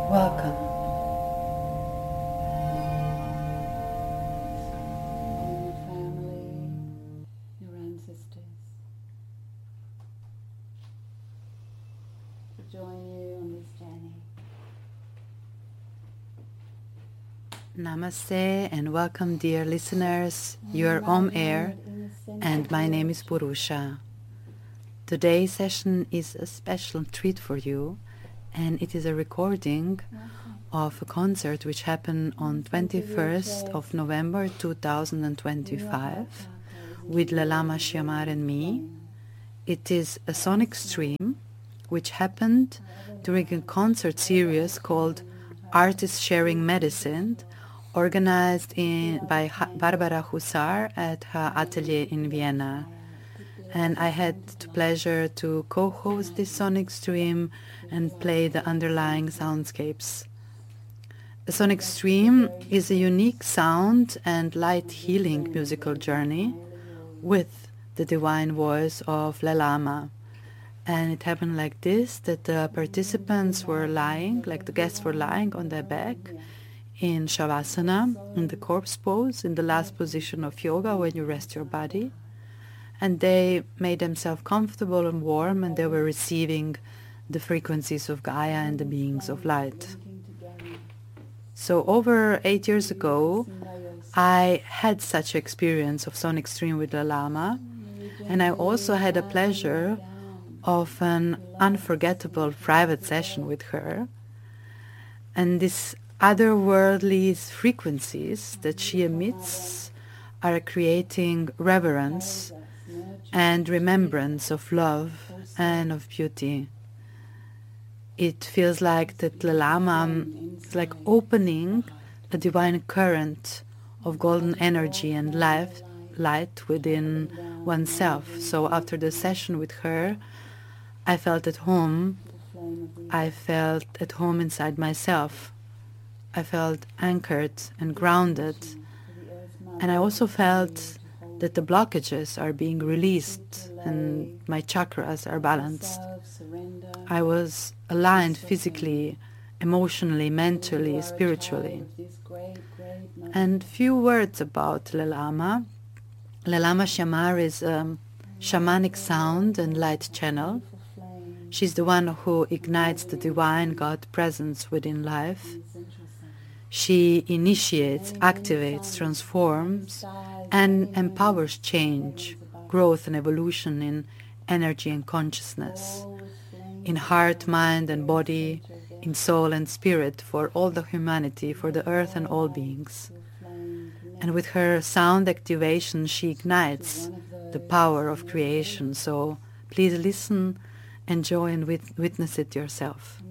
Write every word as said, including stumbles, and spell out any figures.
Welcome. Your family, your ancestors, to join you on this journey. Namaste and welcome, dear listeners. You are Om Air and my name is Purusha. Today's session is a special treat for you, and it is a recording of a concert which happened on twenty-first of November two thousand twenty-five with Lelama Shyamar and me. It is a sonic stream which happened during a concert series called Artists Sharing Medicine, organized in, by Barbara Hussar at her atelier in Vienna. And I had the pleasure to co-host this sonic stream and play the underlying soundscapes. A sonic stream is a unique sound and light healing musical journey with the divine voice of Lelama. And it happened like this, that the participants were lying, like the guests were lying on their back in Shavasana, in the corpse pose, in the last position of yoga when you rest your body. And they made themselves comfortable and warm, and they were receiving the frequencies of Gaia and the beings of light. So over eight years ago, I had such experience of sonic stream with Lelama, and I also had a pleasure of an unforgettable private session with her. And these otherworldly frequencies that she emits are creating reverence and remembrance of love and of beauty. It feels like that Lelama is like opening a divine current of golden energy and life, light within oneself. So after the session with her, I felt at home. I felt at home inside myself. I felt anchored and grounded. And I also felt that the blockages are being released and my chakras are balanced. I was aligned physically, emotionally, mentally, spiritually. And few words about Lelama. Lelama Shyamar is a shamanic sound and light channel. She's the one who ignites the divine God presence within life. She initiates, activates, transforms, and empowers change, growth and evolution in energy and consciousness, in heart, mind and body, in soul and spirit, for all the humanity, for the earth and all beings. And with her sound activation, she ignites the power of creation. So please listen, enjoy and wit- witness it yourself.